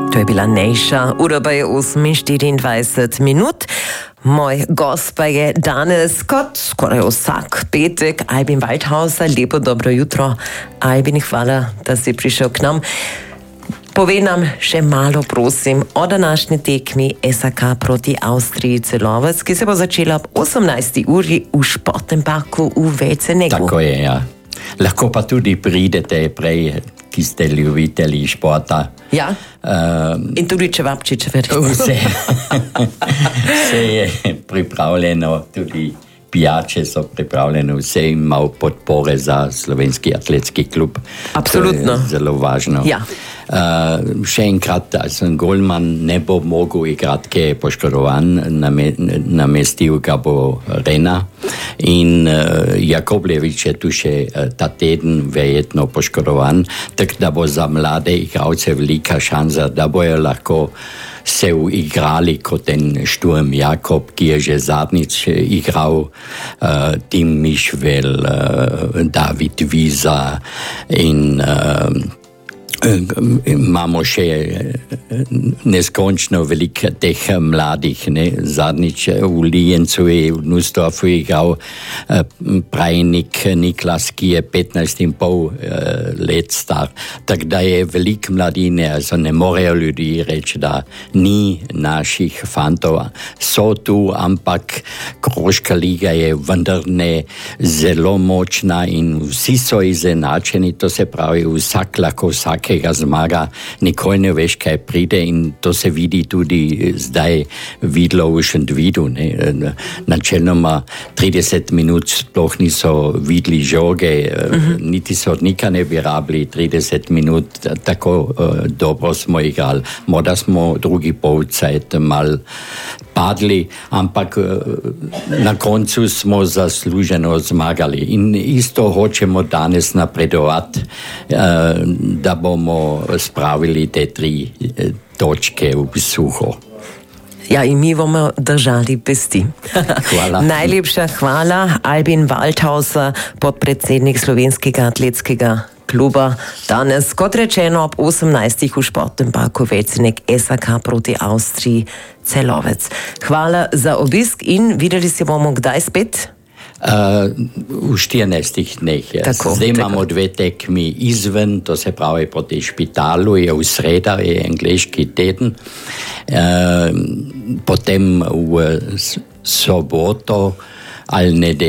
To je bila Nejša, ura pa je 8:24 minut. Moj gost pa je danes, kot skoraj vsak petek, Albin Waldhauser. Lepo dobro jutro. Albin, hvala, da si prišel k nam. Povej nam še malo, prosim, o današnji tekmi SAK proti Avstriji Celovec, ki se bo začela ob 18. uri v športnem parku v Vecenegu. Tako je, ja. Lahko pa tudi pridete prej, ki ste ljubitelji športa. Ja, in tudi čevapčiče, verjetno. Vse je pripravljeno, tudi pijače so pripravljene, vse ima podpore za slovenski atletski klub. Absolutno. To je zelo važno. Ja. Še enkrat, golman ne bo mogel igrati, ki je poškodovan, namestil ga bo Rena in Jakobljevič je tu še ta teden verjetno poškodovan, tako da bo za mlade igralce velika šansa, da bojo lahko se uigrali kot ten Šturm Jakob, ki je že zadnjič igral, Tim Mišvel, David Wiza in imamo še neskončno veliko teh mladih. Zadnjič v Lijencu je v Nussdorfu igral Prajnik Niklas, ki je 15,5 let star. Tako da je veliko mladine, ne morejo ljudi reči, da ni naših fantov. So tu, ampak Kroška liga je vendar ne zelo močna in vsi so izenačeni, to se pravi, vsak lahko vsakega zmaga, nikoli ne veš, kaj pride in to se vidi tudi zdaj videlo v Šentvidu. Načeloma 30 minut sploh niso videli žoge, niti sodnika ne bi rabili 30 minut, tako dobro smo igrali. Morda smo drugi polcajt mal padli, ampak na koncu smo zasluženo zmagali in isto hočemo danes napredovati, da bomo spravili te 3 točke v suho. Ja, in mi bomo držali pesti. Hvala. Najlepša hvala, Albin Waldhauser, podpredsednik slovenskega atletskega kluba. Danes, kot rečeno, ob 18. v športnem parku Veceneg, SAK proti Avstriji Celovec. Hvala za obisk in videli se bomo kdaj spet? V 14 dneh. Zdaj imamo 2 tekmi izven, to se pravi proti Špitalu, je v sredo, je angleški teden. Potem v soboto ali nedeljo